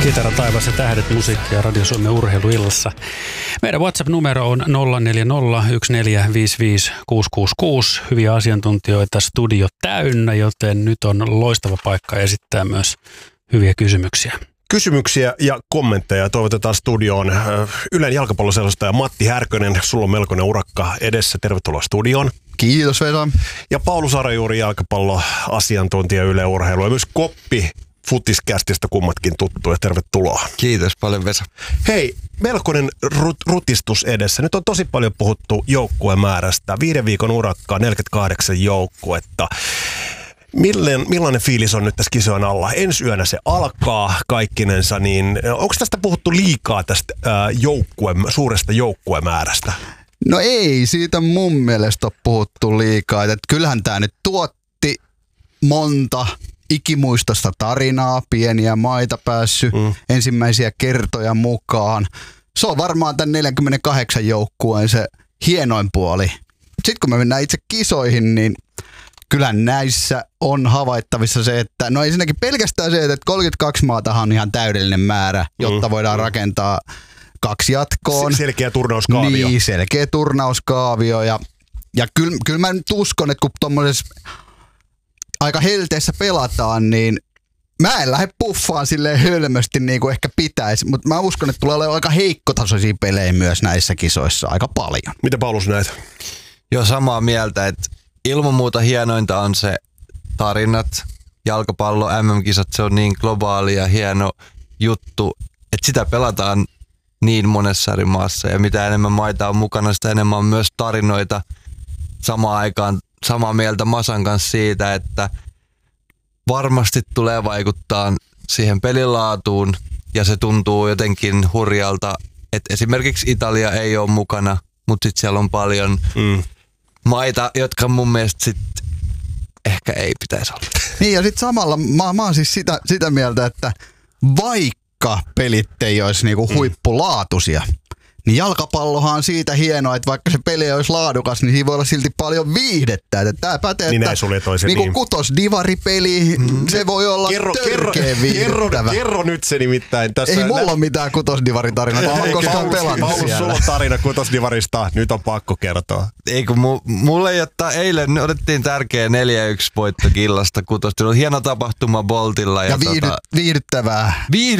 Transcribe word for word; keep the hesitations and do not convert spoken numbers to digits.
Kitara, taivas ja tähdet, musiikkia Radio Suomen urheiluillassa. Meidän WhatsApp-numero on nolla neljä nolla yksi neljä viisi viisi kuusi kuusi kuusi. Hyviä asiantuntijoita studio täynnä, joten nyt on loistava paikka esittää myös hyviä kysymyksiä. Kysymyksiä ja kommentteja toivotetaan studioon. Ylen jalkapalloselostaja Matti Härkönen, sulla on melkoinen urakka edessä. Tervetuloa studioon. Kiitos Vesa. Ja Paulu Sarjuuri, jalkapalloasiantuntija Yle Urheilu ja myös Koppi Futiskästistä kummatkin tuttuja. Tervetuloa. Kiitos paljon Vesa. Hei, melkoinen rut- rutistus edessä. Nyt on tosi paljon puhuttu joukkuemäärästä. Viiden viikon urakkaa, neljäkymmentäkahdeksan joukkuetta. Millen, millainen fiilis on nyt tässä kisojen alla? Ensi yönä se alkaa kaikkinensa, niin onko tästä puhuttu liikaa tästä ää, joukkue, suuresta joukkuemäärästä? No ei, siitä mun mielestä ole puhuttu liikaa. Et kyllähän tämä nyt tuotti monta ikimuistosta tarinaa, pieniä maita päässyt mm. ensimmäisiä kertoja mukaan. Se on varmaan tämän neljäkymmentäkahdeksan joukkueen se hienoin puoli. Sitten kun me mennään itse kisoihin, niin kyllä näissä on havaittavissa se, että no ensinnäkin pelkästään se, että kolmekymmentäkaksi maatahan on ihan täydellinen määrä, jotta voidaan rakentaa kaksi jatkoon. Selkeä turnauskaavio. Niin, selkeä turnauskaavio. Ja, ja kyllä, kyllä mä nyt uskon, että kun tuommoisessa aika helteessä pelataan, niin mä en lähde puffaan silleen hölmösti niin kuin ehkä pitäisi, mutta mä uskon, että tulee olemaan aika heikkotasoisia pelejä myös näissä kisoissa aika paljon. Mitä Paulus näet? Joo, samaa mieltä, että ilman muuta hienointa on se tarinat, jalkapallo, M M-kisat, se on niin globaali ja hieno juttu, että sitä pelataan niin monessa eri maassa ja mitä enemmän maita on mukana, sitä enemmän on myös tarinoita. Samaan aikaan samaa mieltä Masan kanssa siitä, että varmasti tulee vaikuttaa siihen pelilaatuun ja se tuntuu jotenkin hurjalta, että esimerkiksi Italia ei ole mukana, mutta sitten siellä on paljon mm. maita, jotka mun mielestä sit ehkä ei pitäisi olla. Niin ja sitten samalla mä, mä oon siis sitä, sitä mieltä, että vaikka pelit ei olisi niinku huippulaatuisia, niin jalkapallohan on siitä hienoa, että vaikka se peli olisi laadukas, niin siinä voi olla silti paljon viihdettä. Että tämä pätee, niin että niinku niin. kutosdivaripeli, mm. se voi olla kerro, törkeä kerro, kerro, kerro nyt se nimittäin. Tässä ei mulla nä- ole mitään kutosdivaritarina, mä oon koskaan pelannut Paulus, siellä. sulla on tarina kutosdivarista, nyt on pakko kertoa. Ei kun mu, mulle ei ottaa, eilen otettiin tärkeä neljä yksi voitto Killasta kutosdivarista. Hieno tapahtuma Boltilla. Ja, ja viihdy, tota, viihdyttävää. Viihdy,